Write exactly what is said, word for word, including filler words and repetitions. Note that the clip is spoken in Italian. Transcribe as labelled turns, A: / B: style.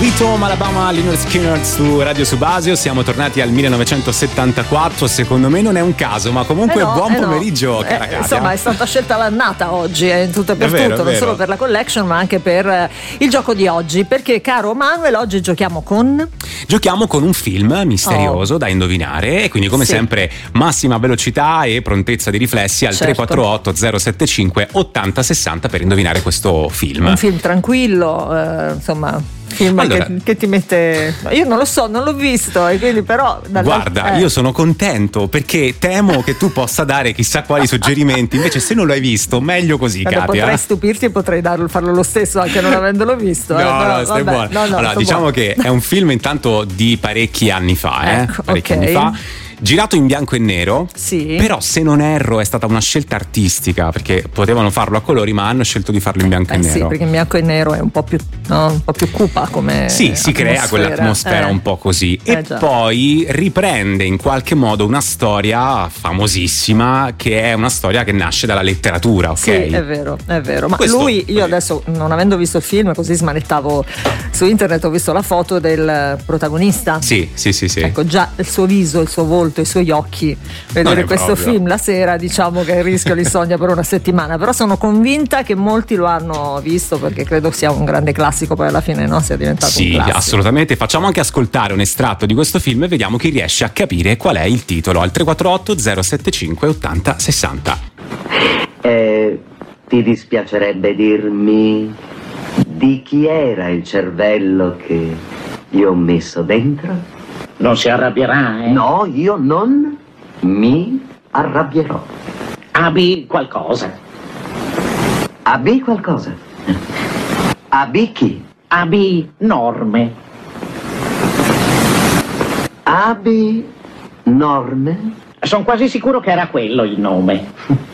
A: Sweet Home Alabama, Lynyrd Skynyrd su Radio Subasio. Siamo tornati al millenovecentosettantaquattro. Secondo me non è un caso, ma comunque
B: eh no,
A: buon
B: eh
A: pomeriggio,
B: no.
A: cara
B: eh,
A: Katia.
B: Insomma, è stata scelta l'annata oggi, eh, in tutto e per
A: vero,
B: tutto, non solo per la collection, ma anche per eh, il gioco di oggi. Perché, caro Manuel, oggi giochiamo con.
A: Giochiamo con un film misterioso oh. da indovinare. E quindi, come sì. sempre, massima velocità e prontezza di riflessi al
B: certo.
A: tre quattro otto zero sette cinque ottanta sessanta per indovinare questo film.
B: Un film tranquillo, eh, insomma. Film
A: allora,
B: che, che ti mette. Io non lo so, non l'ho visto, e quindi però.
A: Guarda,
B: eh.
A: io sono contento perché temo che tu possa dare chissà quali suggerimenti. Invece, se non l'hai visto, meglio così,
B: Guarda,
A: Katia.
B: Potrei stupirti e potrei darlo, farlo lo stesso anche non avendolo visto.
A: No,
B: eh, però,
A: no, stai
B: vabbè,
A: buono.
B: no, no,
A: allora, diciamo
B: buono.
A: che è un film intanto di parecchi anni fa, eh?
B: Ecco,
A: parecchi
B: okay.
A: anni fa. Girato in bianco e nero,
B: sì.
A: Però se non erro è stata una scelta artistica, perché potevano farlo a colori ma hanno scelto di farlo in bianco
B: eh
A: e nero.
B: Sì, perché in bianco e nero è un po' più, no? un po' più cupa come
A: Sì, si crea quell'atmosfera
B: eh.
A: un po' così
B: eh,
A: e
B: già.
A: poi riprende in qualche modo una storia famosissima che è una storia che nasce dalla letteratura, ok?
B: Sì, è vero, è vero. Ma
A: Questo,
B: lui, io adesso non avendo visto il film, così smanettavo su internet, ho visto la foto del protagonista.
A: Sì, sì, sì, sì.
B: Ecco, già il suo viso, il suo volto, i suoi occhi. Vedere questo
A: proprio.
B: film la sera, diciamo che il rischio li sogna per una settimana, però sono convinta che molti lo hanno visto perché credo sia un grande classico, poi alla fine no, sia diventato
A: sì,
B: un classico.
A: Assolutamente. Facciamo anche ascoltare un estratto di questo film e vediamo chi riesce a capire qual è il titolo al tre quattro otto zero sette cinque ottanta sessanta.
C: Eh, ti dispiacerebbe dirmi di chi era il cervello che io ho messo dentro?
D: Non si arrabbierà, eh?
C: No, io non mi arrabbierò.
D: Abbi qualcosa.
C: Abbi qualcosa? Abbi chi?
D: Abbi norme.
C: Abbi norme?
D: Sono quasi sicuro che era quello il nome.